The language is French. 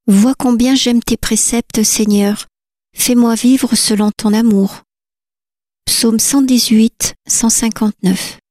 Vois combien j'aime tes préceptes, Seigneur. Fais-moi vivre selon ton amour. Psaume 118, 159.